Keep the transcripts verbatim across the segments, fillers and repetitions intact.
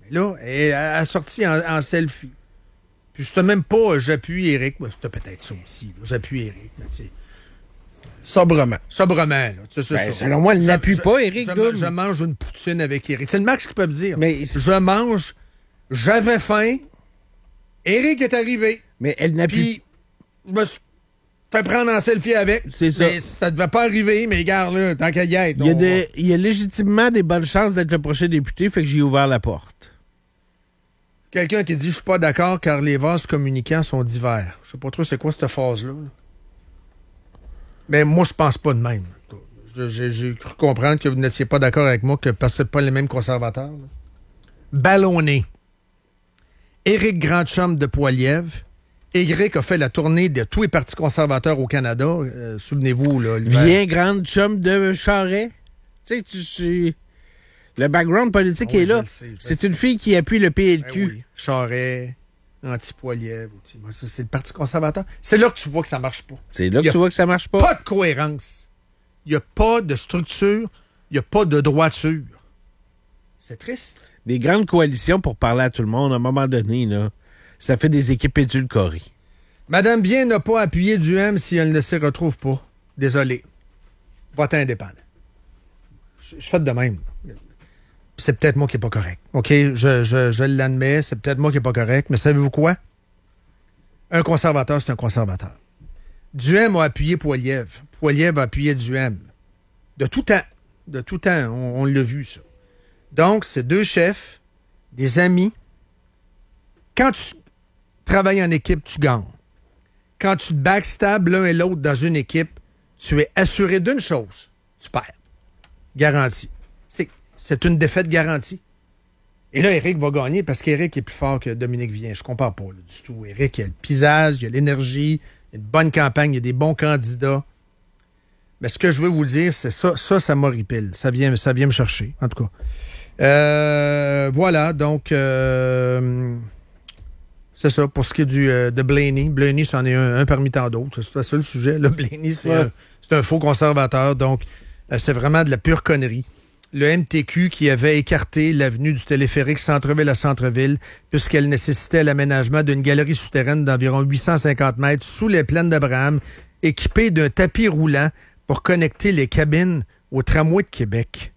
Là, elle a sorti en, en selfie. Puis c'était même pas « j'appuie Éric ». C'était peut-être ça aussi. « J'appuie Éric ». Sobrement. Sobrement, là. C'est, c'est Ben, ça. selon moi, elle Je- n'appuie je- pas, Éric je, Doum. je mange une poutine avec Éric. C'est le max qu'ils peuvent dire. Mais c'est- je mange, j'avais faim, Éric est arrivé. Mais elle n'appuie Puis, je me suis fait prendre en selfie avec. C'est ça. Mais ça devait pas arriver, mais regarde, là, tant qu'à y être. Il y, a on des, il y a légitimement des bonnes chances d'être le prochain député, fait que j'ai ouvert la porte. Quelqu'un qui dit « Je suis pas d'accord car les vases communicants sont divers ». Je sais pas trop c'est quoi cette phrase-là. là. Mais moi, je pense pas de même. Je- J'ai, j'ai cru comprendre que vous n'étiez pas d'accord avec moi que parce que c'est pas les mêmes conservateurs. là. Ballonné. Éric Grandchum de Poilievre. Éric a fait la tournée de tous les partis conservateurs au Canada. Euh, souvenez-vous, là, l'hiver. Viens, grande chum de Charest. Tu sais, tu sais, le background politique Oui, est je là. le sais, je le C'est sais. une fille qui appuie le P L Q. Ben oui. Charest, anti-Poilievre. aussi. Moi, ça, c'est le Parti conservateur. C'est là que tu vois que ça marche pas. C'est là Il y que a tu vois que ça marche pas. Pas de cohérence. Il n'y a pas de structure. Il n'y a pas de droiture. C'est triste. Des grandes coalitions pour parler à tout le monde, à un moment donné, là, ça fait des équipes édulcorées. Madame Bien n'a pas appuyé du M si elle ne s'y retrouve pas. Désolé. Vote indépendant. Je, je fais de même. C'est peut-être moi qui n'est pas correct. OK? Je, je, je l'admets. C'est peut-être moi qui n'est pas correct. Mais savez-vous quoi? Un conservateur, c'est un conservateur. Duhem a appuyé Poilievre. Poilievre a appuyé Duhem. De tout temps. De tout temps. On, on l'a vu, ça. Donc, c'est deux chefs, des amis. Quand tu travailles en équipe, tu gagnes. Quand tu te backstabs l'un et l'autre dans une équipe, tu es assuré d'une chose. Tu perds. Garantie. C'est, c'est une défaite garantie. Et là, Éric va gagner parce qu'Éric est plus fort que Dominique Vien. Je comprends pas là, du tout. Éric, il a le pisage, il a l'énergie, il a une bonne campagne, il y a des bons candidats. Mais ce que je veux vous dire, c'est ça, ça, ça m'horripile. Ça vient, ça vient me chercher, en tout cas. Euh, voilà, donc... Euh, c'est ça, pour ce qui est du, euh, de Blaney. Blaney, c'en est un, un parmi tant d'autres. C'est ça le sujet. Là, Blaney, c'est, Ouais. un, c'est un faux conservateur, donc euh, c'est vraiment de la pure connerie. Le M T Q qui avait écarté l'avenue du téléphérique centre-ville à centre-ville puisqu'elle nécessitait l'aménagement d'une galerie souterraine d'environ huit cent cinquante mètres sous les plaines d'Abraham, équipée d'un tapis roulant pour connecter les cabines au tramway de Québec.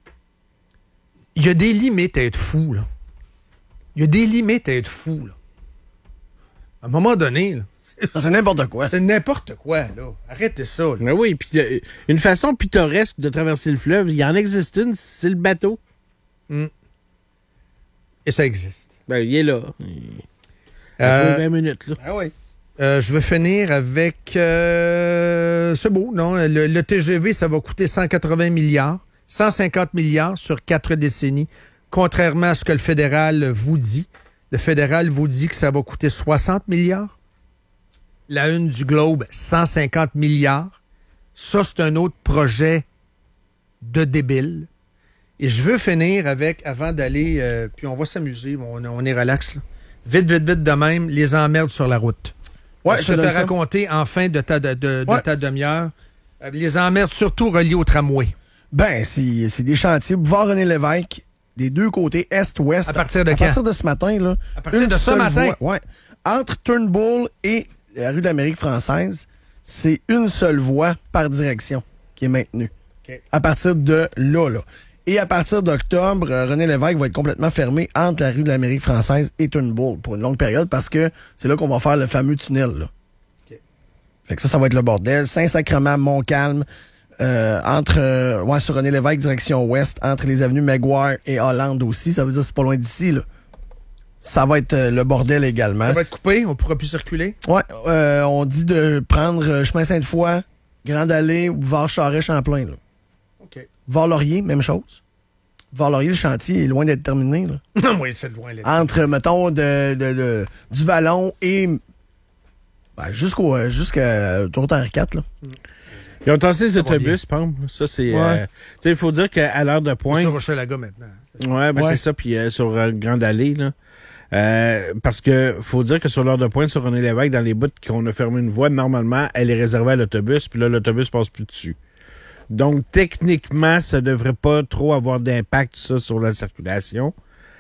Il y a des limites à être fou, là. Il y a des limites à être fou, là. À un moment donné, là, c'est, C'est n'importe quoi. c'est n'importe quoi, là. Arrêtez ça, là. Mais oui, puis euh, une façon pittoresque de traverser le fleuve, il y en existe une, c'est le bateau. Mm. Et ça existe. Ben, il est là. Il Euh, a vingt minutes, là. Ah oui. Euh, je vais finir avec... Euh, c'est beau, non? Le, le T G V, ça va coûter cent quatre-vingts milliards. cent cinquante milliards sur quatre décennies, contrairement à ce que le fédéral vous dit. Le fédéral vous dit que ça va coûter soixante milliards. La une du Globe, cent cinquante milliards. Ça, c'est un autre projet de débile. Et je veux finir avec, avant d'aller, euh, puis on va s'amuser, on, on est relax, là. Vite, vite, vite de même, les emmerdes sur la route. Ouais, je je te vais te donne ça. raconter en fin de ta, de, de, de Ouais. ta demi-heure. Euh, les emmerdes surtout reliées au tramway. Ben, c'est, c'est des chantiers. Boulevard René Lévesque, des deux côtés, est-ouest. À partir de À quand? partir de ce matin, là. À partir une de ce seule matin? voie, ouais. Entre Turnbull et la rue de l'Amérique française, c'est une seule voie par direction qui est maintenue. OK. À partir de là, là. Et à partir d'octobre, euh, René Lévesque va être complètement fermé entre la rue de l'Amérique française et Turnbull pour une longue période parce que c'est là qu'on va faire le fameux tunnel, là. OK. Fait que ça, ça va être le bordel. Saint-Sacrement, Montcalm, euh, entre, euh, ouais, sur René Lévesque, direction ouest, entre les avenues Maguire et Hollande aussi. Ça veut dire que c'est pas loin d'ici, là. Ça va être euh, le bordel également. Ça va être coupé, on ne pourra plus circuler. Ouais, euh, on dit de prendre euh, chemin Sainte-Foy, Grande Allée ou Boulevard Charest-Champlain, là. OK. Boulevard Laurier, même chose. Boulevard Laurier, le chantier est loin d'être terminé, là. Non, oui, c'est loin. Là. Entre, mettons, de, de, de- du Vallon et ben, jusqu'au euh, jusqu'à l'autoroute Henri quatre, là. Ils ont tassé les Ça va autobus, Pam. Ça, c'est... Ouais. euh, tu sais, il faut dire qu'à l'heure de C'est pointe... sur Hochelaga maintenant. C'est ça. Ouais, ben Ouais. c'est ça. Puis euh, sur euh, Grande Allée, là. Euh, parce que faut dire que sur l'heure de pointe, sur René Lévesque, dans les bouts qu'on a fermé une voie, normalement, elle est réservée à l'autobus, puis là, l'autobus passe plus dessus. Donc, techniquement, ça devrait pas trop avoir d'impact, ça, sur la circulation.